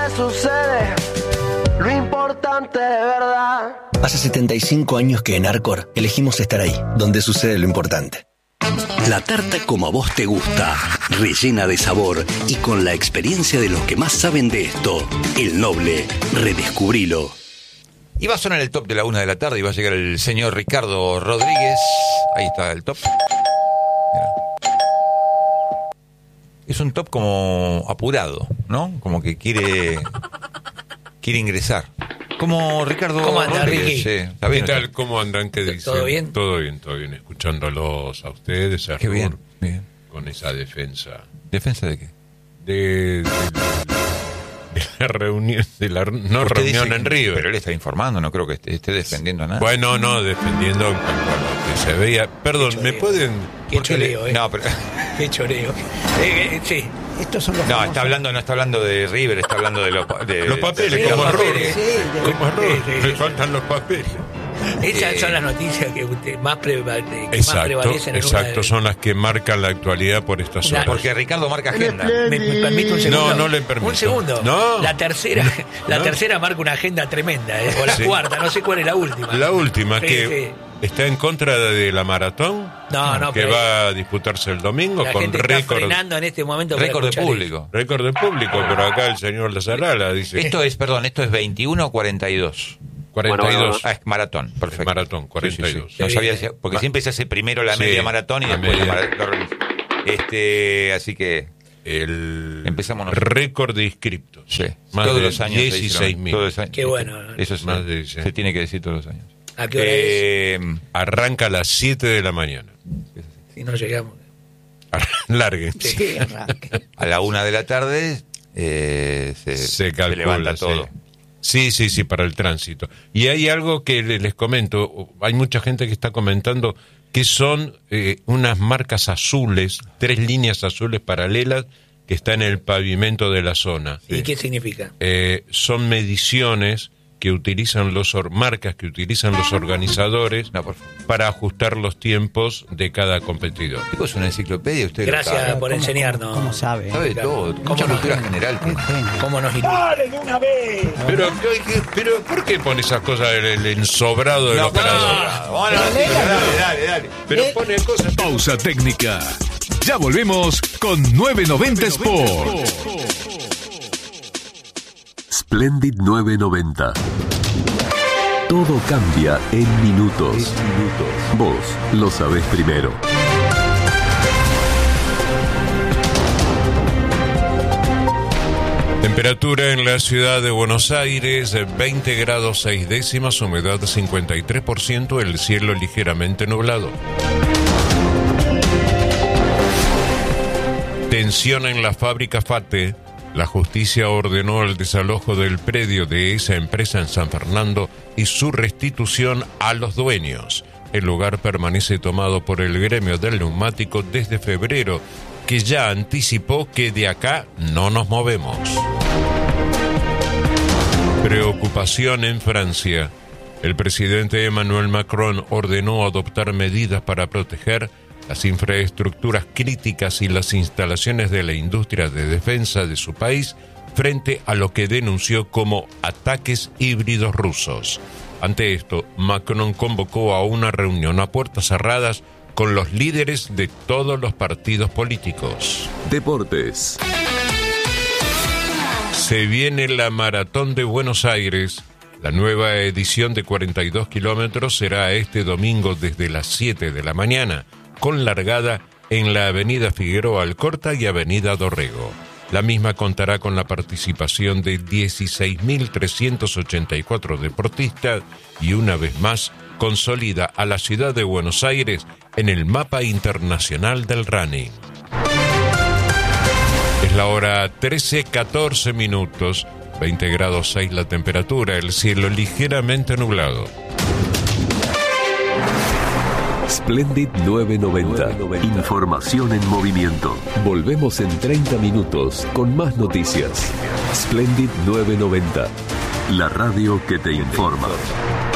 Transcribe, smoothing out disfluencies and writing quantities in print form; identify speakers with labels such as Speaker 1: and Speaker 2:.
Speaker 1: donde sucede lo importante de verdad.
Speaker 2: Hace 75 años que en Arcor elegimos estar ahí, donde sucede lo importante.
Speaker 3: La tarta como a vos te gusta, rellena de sabor y con la experiencia de los que más saben de esto. El Noble, redescubrilo.
Speaker 4: Y va a sonar el top de la 1 de la tarde y va a llegar el señor Ricardo Rodríguez. Ahí está el top. Mira. Es un top como apurado, ¿no? Como que quiere ingresar. Como Ricardo
Speaker 5: ¿Cómo anda,
Speaker 4: Rodríguez.
Speaker 5: Ricky?
Speaker 4: Sí, ¿está bien?
Speaker 6: ¿Qué tal? ¿Cómo andan? ¿Qué dicen?
Speaker 5: ¿Todo bien?
Speaker 6: Todo bien. Escuchándolos a ustedes, a
Speaker 4: Qué
Speaker 6: Rur,
Speaker 4: bien, bien.
Speaker 6: con esa defensa.
Speaker 4: ¿Defensa de qué?
Speaker 6: De la reunión, de la no
Speaker 4: Usted
Speaker 6: reunión
Speaker 4: dice
Speaker 6: en
Speaker 4: que-
Speaker 6: River.
Speaker 4: Pero él está informando, no creo que esté defendiendo nada.
Speaker 6: Bueno, no, defendiendo en cuanto a lo que se veía. Perdón, ¿me pueden...?
Speaker 5: Qué
Speaker 4: ¿Por qué le-
Speaker 5: choreo,
Speaker 4: No, pero...
Speaker 5: Qué choreo. Sí.
Speaker 7: Estos son los
Speaker 4: No,
Speaker 7: famosos.
Speaker 4: no está hablando de River, está hablando de los
Speaker 6: Los papeles,
Speaker 4: de
Speaker 6: como
Speaker 4: los
Speaker 6: error.
Speaker 4: papeles.
Speaker 6: Como error,
Speaker 5: sí.
Speaker 6: me faltan los papeles.
Speaker 5: Esas son las noticias que más prevalecen.
Speaker 6: Exacto, son las que marcan la actualidad por estas horas.
Speaker 4: Porque Ricardo marca agenda.
Speaker 5: ¿Me permite un segundo?
Speaker 6: No le permito.
Speaker 5: Un segundo.
Speaker 6: No.
Speaker 5: La tercera marca una agenda tremenda, o la
Speaker 6: Sí.
Speaker 5: cuarta, no sé cuál es la última.
Speaker 6: La última,
Speaker 5: Sí,
Speaker 6: que está en contra de la maratón,
Speaker 5: No,
Speaker 6: que
Speaker 5: pero
Speaker 6: va a disputarse el domingo
Speaker 5: la
Speaker 6: con
Speaker 5: gente está
Speaker 6: récord
Speaker 5: frenando en este momento para
Speaker 4: Récord de
Speaker 5: escuchar
Speaker 4: público.
Speaker 6: de público, pero acá el señor Lazarala dice
Speaker 4: Esto es 21 o 42.
Speaker 6: 42.
Speaker 4: Ah, es maratón, perfecto.
Speaker 6: Es maratón, 42.
Speaker 4: Sí. No sabía si- porque siempre se hace primero la
Speaker 6: Sí,
Speaker 4: media maratón y
Speaker 6: la
Speaker 4: después la
Speaker 6: media.
Speaker 4: maratón. Así que
Speaker 6: El
Speaker 4: Empezamos nosotros.
Speaker 6: récord de inscriptos.
Speaker 4: sí,
Speaker 6: Más
Speaker 4: todos
Speaker 6: de
Speaker 4: los años se
Speaker 6: 16.000.
Speaker 4: todos los años.
Speaker 5: Qué bueno.
Speaker 4: Eso es,
Speaker 6: Más de 16.
Speaker 4: se tiene que decir todos los años.
Speaker 5: ¿A qué hora es?
Speaker 6: Arranca a las 7 de la mañana.
Speaker 5: Si no llegamos.
Speaker 6: Lárguense.
Speaker 5: Sí.
Speaker 4: A la 1 de la tarde se
Speaker 6: calcula,
Speaker 4: levanta
Speaker 6: sí.
Speaker 4: todo.
Speaker 6: Sí, para el tránsito. Y hay algo que les comento, hay mucha gente que está comentando que son unas marcas azules, 3 líneas azules paralelas que están en el pavimento de la zona.
Speaker 5: ¿Y qué significa?
Speaker 6: Son mediciones que utilizan marcas que utilizan los organizadores
Speaker 4: No, por favor.
Speaker 6: para ajustar los tiempos de cada competidor.
Speaker 4: Chicos, es una enciclopedia, usted
Speaker 5: Gracias
Speaker 4: lo sabe.
Speaker 5: por enseñarnos.
Speaker 7: ¿Cómo sabe?
Speaker 4: Sabe todo, mucha cultura general.
Speaker 7: Qué genio.
Speaker 5: ¿Cómo nos ilustra?
Speaker 6: Pero ¿por qué pone esas cosas el ensobrado del operador?
Speaker 4: Bueno, dale.
Speaker 6: Pero pone cosas...
Speaker 8: Pausa técnica. Ya volvemos con 990 Sport.
Speaker 9: Splendid 990. Todo cambia en minutos. Vos lo sabés primero.
Speaker 6: Temperatura en la ciudad de Buenos Aires, 20 grados 6 décimas, humedad 53%, el cielo ligeramente nublado. Tensión en la fábrica FATE. La justicia ordenó el desalojo del predio de esa empresa en San Fernando y su restitución a los dueños. El lugar permanece tomado por el gremio del neumático desde febrero, que ya anticipó que de acá no nos movemos. Preocupación en Francia. El presidente Emmanuel Macron ordenó adoptar medidas para proteger las infraestructuras críticas y las instalaciones de la industria de defensa de su país frente a lo que denunció como ataques híbridos rusos. Ante esto, Macron convocó a una reunión a puertas cerradas con los líderes de todos los partidos políticos.
Speaker 9: Deportes.
Speaker 6: Se viene la Maratón de Buenos Aires. La nueva edición de 42 kilómetros será este domingo desde las 7 de la mañana, con largada en la avenida Figueroa Alcorta y avenida Dorrego. La misma contará con la participación de 16.384 deportistas y una vez más consolida a la ciudad de Buenos Aires en el mapa internacional del running. Es la hora 13:14 minutos, 20 grados 6 la temperatura, el cielo ligeramente nublado.
Speaker 9: Splendid 990. Información en movimiento. Volvemos en 30 minutos con más noticias. Splendid 990. La radio que te informa.